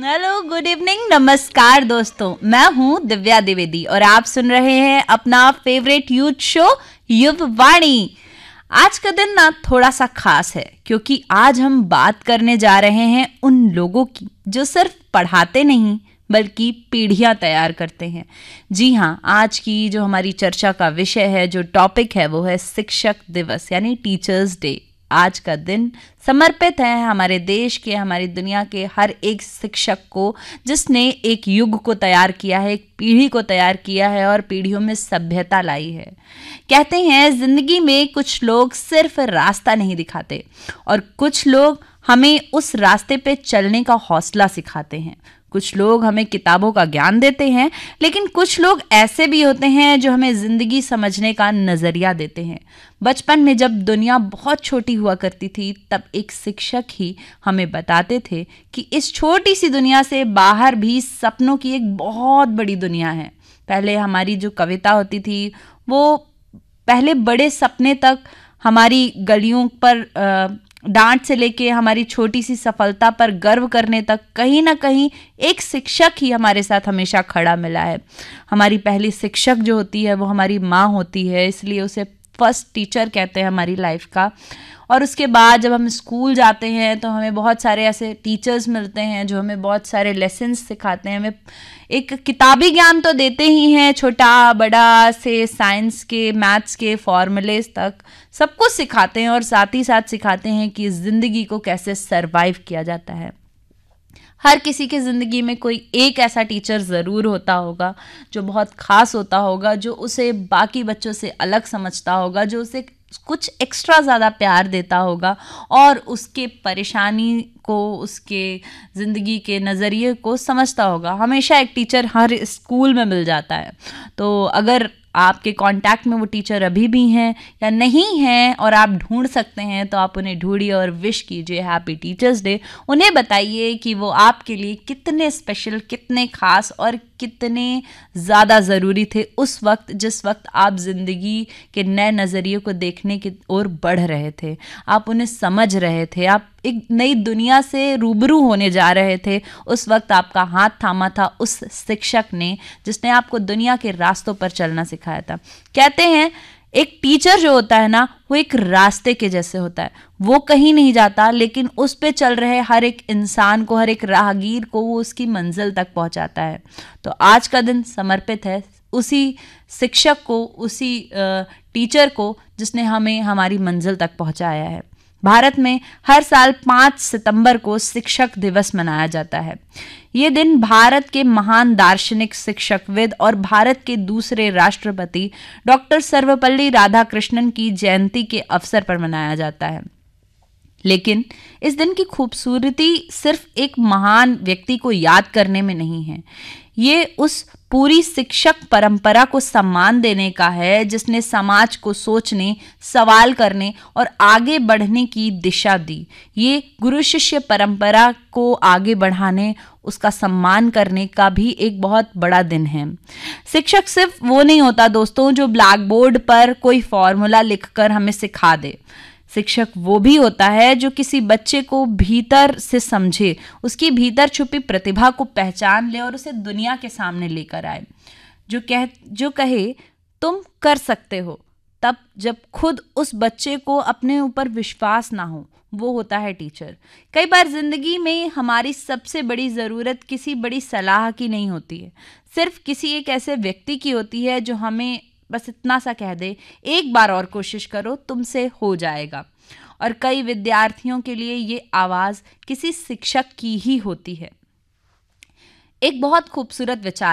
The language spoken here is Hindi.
हेलो, गुड इवनिंग, नमस्कार दोस्तों। मैं हूँ दिव्या द्विवेदी और आप सुन रहे हैं अपना फेवरेट यूथ शो युववाणी। आज का दिन ना थोड़ा सा खास है क्योंकि आज हम बात करने जा रहे हैं उन लोगों की जो सिर्फ पढ़ाते नहीं बल्कि पीढ़ियां तैयार करते हैं। जी हाँ, आज की जो हमारी चर्चा का विषय है, जो टॉपिक है, वो है शिक्षक दिवस यानी टीचर्स डे। आज का दिन समर्पित है हमारे देश के, हमारी दुनिया के हर एक शिक्षक को जिसने एक युग को तैयार किया है, एक पीढ़ी को तैयार किया है और पीढ़ियों में सभ्यता लाई है। कहते हैं जिंदगी में कुछ लोग सिर्फ रास्ता नहीं दिखाते और कुछ लोग हमें उस रास्ते पे चलने का हौसला सिखाते हैं। कुछ लोग हमें किताबों का ज्ञान देते हैं, लेकिन कुछ लोग ऐसे भी होते हैं जो हमें जिंदगी समझने का नजरिया देते हैं। बचपन में जब दुनिया बहुत छोटी हुआ करती थी, तब एक शिक्षक ही हमें बताते थे कि इस छोटी सी दुनिया से बाहर भी सपनों की एक बहुत बड़ी दुनिया है। पहले हमारी जो कविता होती थी, वो पहले बड़े सपने तक हमारी गलियों पर डांट से लेके हमारी छोटी सी सफलता पर गर्व करने तक कहीं ना कहीं एक शिक्षक ही हमारे साथ हमेशा खड़ा मिला है। हमारी पहली शिक्षक जो होती है वो हमारी माँ होती है, इसलिए उसे फर्स्ट टीचर कहते हैं हमारी लाइफ का। और उसके बाद जब हम स्कूल जाते हैं तो हमें बहुत सारे ऐसे टीचर्स मिलते हैं जो हमें बहुत सारे लेसन्स सिखाते हैं। हमें एक किताबी ज्ञान तो देते ही हैं, छोटा बड़ा से साइंस के, मैथ्स के फॉर्मूलेज तक सब कुछ सिखाते हैं और साथ ही साथ सिखाते हैं कि ज़िंदगी को कैसे सरवाइव किया जाता है। हर किसी के ज़िंदगी में कोई एक ऐसा टीचर ज़रूर होता होगा जो बहुत ख़ास होता होगा, जो उसे बाकी बच्चों से अलग समझता होगा, जो उसे कुछ एक्स्ट्रा ज़्यादा प्यार देता होगा और उसके परेशानी को, उसके ज़िंदगी के नज़रिए को समझता होगा। हमेशा एक टीचर हर स्कूल में मिल जाता है। तो अगर आपके कांटेक्ट में वो टीचर अभी भी हैं या नहीं हैं और आप ढूंढ सकते हैं, तो आप उन्हें ढूंढिए और विश कीजिए हैप्पी टीचर्स डे। उन्हें बताइए कि वो आपके लिए कितने स्पेशल, कितने खास और कितने ज़्यादा ज़रूरी थे उस वक्त, जिस वक्त आप ज़िंदगी के नए नज़रिए को देखने की ओर बढ़ रहे थे। आप उन्हें समझ रहे थे, आप एक नई दुनिया से रूबरू होने जा रहे थे। उस वक्त आपका हाथ थामा था उस शिक्षक ने जिसने आपको दुनिया के रास्तों पर चलना सिखाया था। कहते हैं एक टीचर जो होता है ना, वो एक रास्ते के जैसे होता है। वो कहीं नहीं जाता, लेकिन उस पे चल रहे हर एक इंसान को, हर एक राहगीर को वो उसकी मंजिल तक पहुंचाता है। तो आज का दिन समर्पित है उसी शिक्षक को, उसी टीचर को जिसने हमें हमारी मंजिल तक पहुंचाया है। भारत में हर साल 5 सितंबर को शिक्षक दिवस मनाया जाता है। ये दिन भारत के महान दार्शनिक, शिक्षकविद और भारत के दूसरे राष्ट्रपति डॉक्टर सर्वपल्ली राधाकृष्णन की जयंती के अवसर पर मनाया जाता है। लेकिन इस दिन की खूबसूरती सिर्फ एक महान व्यक्ति को याद करने में नहीं है, ये उस पूरी शिक्षक परंपरा को सम्मान देने का है जिसने समाज को सोचने, सवाल करने और आगे बढ़ने की दिशा दी। ये गुरु शिष्य परंपरा को आगे बढ़ाने, उसका सम्मान करने का भी एक बहुत बड़ा दिन है। शिक्षक सिर्फ वो नहीं होता दोस्तों जो ब्लैक बोर्ड पर कोई फॉर्मूला लिखकर हमें सिखा दे। शिक्षक वो भी होता है जो किसी बच्चे को भीतर से समझे, उसकी भीतर छुपी प्रतिभा को पहचान ले और उसे दुनिया के सामने लेकर आए। जो कहे तुम कर सकते हो, तब जब खुद उस बच्चे को अपने ऊपर विश्वास ना हो, वो होता है टीचर। कई बार जिंदगी में हमारी सबसे बड़ी ज़रूरत किसी बड़ी सलाह की नहीं होती है, सिर्फ किसी एक ऐसे व्यक्ति की होती है जो हमें बस इतना सा कह दे, एक बार और कोशिश करो, तुमसे हो जाएगा। और कई विद्यार्थियों के लिए ये आवाज़ किसी शिक्षक की ही होती है। एक बहुत खूबसूरत विचार